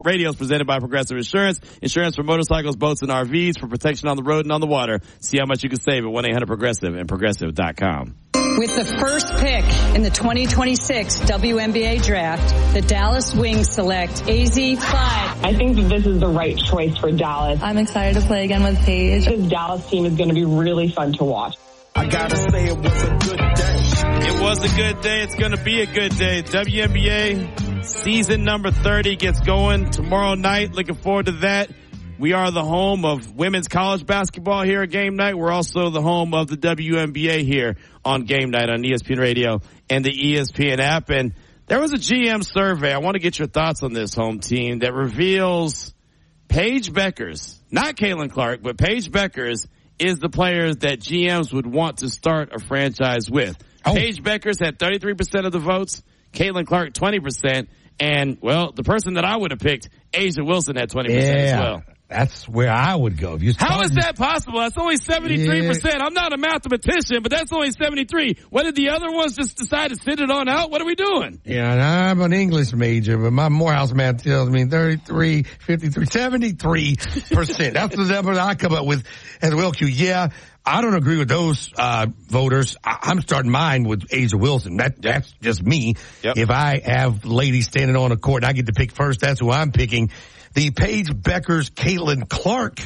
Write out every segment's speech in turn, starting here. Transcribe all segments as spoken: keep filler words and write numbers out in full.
Radio is presented by Progressive Insurance. Insurance for motorcycles, boats, and R Vs for protection on the road and on the water. See how much you can save at one eight hundred progressive and progressive dot com. With the first pick in the twenty twenty-six W N B A draft, the Dallas Wings select Azzi Clyde. I think that this is the right choice for Dallas. I'm excited to play again with Paige. This Dallas team is going to be really fun to watch. I gotta say it was a good day. It was a good day. It's going to be a good day. W N B A season number thirty gets going tomorrow night. Looking forward to that. We are the home of women's college basketball here at Game Night. We're also the home of the W N B A here on Game Night on E S P N Radio and the E S P N app. And there was a G M survey. I want to get your thoughts on this, home team, that reveals Paige Bueckers, not Caitlin Clark, but Paige Bueckers is the players that G Ms would want to start a franchise with. Oh. Paige Bueckers had thirty-three percent of the votes, Caitlin Clark twenty percent, and, well, the person that I would have picked, A'ja Wilson, had twenty percent yeah. as well. That's where I would go. If you How is that possible? That's only seventy-three percent. Yeah. I'm not a mathematician, but that's only seventy-three. What did the other ones just decide to sit it on out? What are we doing? Yeah, and I'm an English major, but my Morehouse math tells me thirty-three, fifty-three, seventy-three percent. That's the number that I come up with as well, Q. Yeah, I don't agree with those uh voters. I, I'm starting mine with A'ja Wilson. That That's just me. Yep. If I have ladies standing on a court and I get to pick first, that's who I'm picking. The Paige Bueckers, Caitlin Clark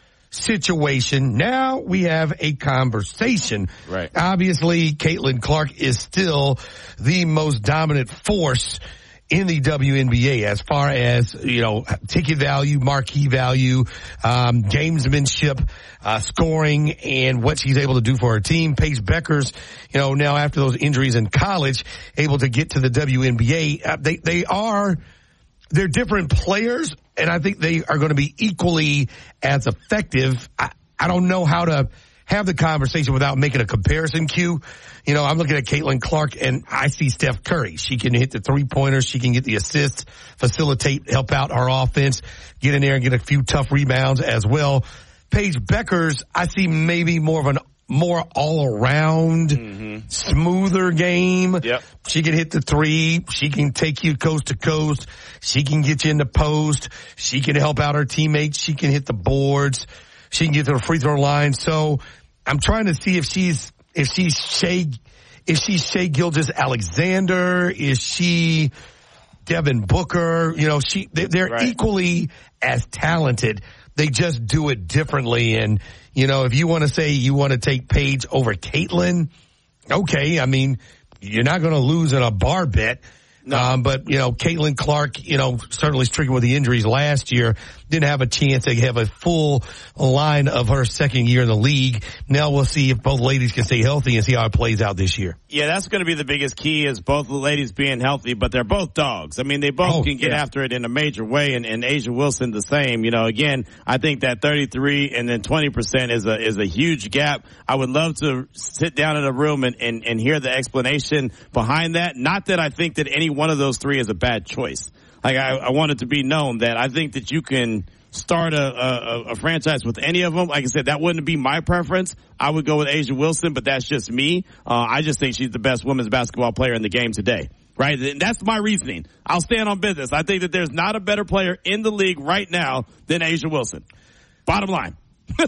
situation. Now we have a conversation. Right. Obviously, Caitlin Clark is still the most dominant force in the W N B A as far as, you know, ticket value, marquee value, um, gamesmanship, uh, scoring, and what she's able to do for her team. Paige Bueckers, you know, now after those injuries in college, able to get to the W N B A. Uh, they, they are, they're different players, and I think they are going to be equally as effective. I, I don't know how to have the conversation without making a comparison, Q. You know, I'm looking at Caitlin Clark, and I see Steph Curry. She can hit the three-pointers. She can get the assists, facilitate, help out our offense, get in there and get a few tough rebounds as well. Paige Bueckers, I see maybe more of an more all-around, mm-hmm. smoother game. Yep. She can hit the three. She can take you coast to coast. She can get you in the post. She can help out her teammates. She can hit the boards. She can get to the free throw line. So I'm trying to see if she's if she's Shea, if she's Shea Gilgeous-Alexander, is she Devin Booker? You know, she they, they're right. equally as talented. They just do it differently. And, you know, if you want to say you want to take Paige over Caitlin, okay. I mean, you're not going to lose in a bar bet. No. Um, but, you know, Caitlin Clark, you know, certainly stricken with the injuries last year, didn't have a chance to have a full line of her second year in the league. Now we'll see if both ladies can stay healthy and see how it plays out this year. Yeah, that's going to be the biggest key is both the ladies being healthy, but they're both dogs. I mean, they both oh, can get yeah. after it in a major way, and, and A'ja Wilson the same. You know, again, I think that thirty-three and then twenty percent is a, is a huge gap. I would love to sit down in a room and, and, and hear the explanation behind that. Not that I think that any one of those three is a bad choice. Like, I, I want it to be known that I think that you can start a, a, a franchise with any of them. Like I said, that wouldn't be my preference. I would go with A'ja Wilson, but that's just me. Uh, I just think she's the best women's basketball player in the game today. Right? And that's my reasoning. I'll stand on business. I think that there's not a better player in the league right now than A'ja Wilson. Bottom line.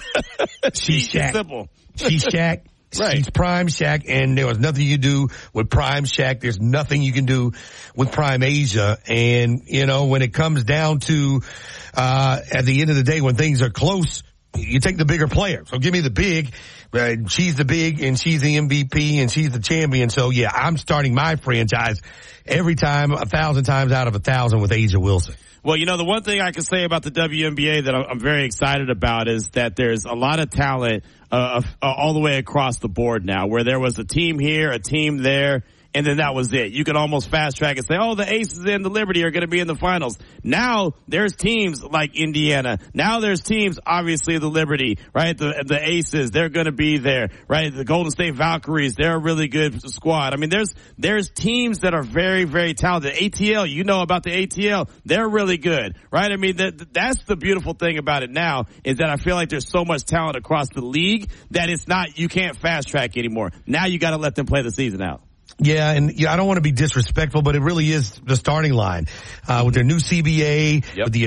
She's Shaq. Simple. She's Shaq. Right. She's prime Shaq, and there was nothing you do with prime Shaq. There's nothing you can do with prime A'ja. And, you know, when it comes down to, uh, at the end of the day, when things are close, you take the bigger player. So give me the big. Uh, she's the big, and she's the M V P, and she's the champion. So, yeah, I'm starting my franchise every time, a thousand times out of a thousand with A'ja Wilson. Well, you know, the one thing I can say about the W N B A that I'm very excited about is that there's a lot of talent uh, all the way across the board now, where there was a team here, a team there, and then that was it. You could almost fast track and say, oh, the Aces and the Liberty are going to be in the finals. Now there's teams like Indiana. Now there's teams, obviously the Liberty, right? The, the Aces, they're going to be there, right? The Golden State Valkyries, they're a really good squad. I mean, there's, there's teams that are very, very talented. A T L, you know about the A T L. They're really good, right? I mean, that, that's the beautiful thing about it now is that I feel like there's so much talent across the league that it's not, you can't fast track anymore. Now you got to let them play the season out. Yeah, and yeah, I don't want to be disrespectful, but it really is the starting line uh, with their new C B A, yep. with the